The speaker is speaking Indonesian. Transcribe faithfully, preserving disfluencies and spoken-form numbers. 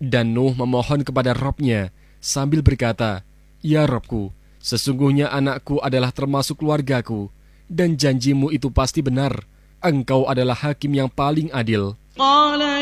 Dan Nuh memohon kepada Rabb-Nya sambil berkata, "Ya Rabbku, sesungguhnya anakku adalah termasuk keluargaku, dan janjimu itu pasti benar. Engkau adalah hakim yang paling adil."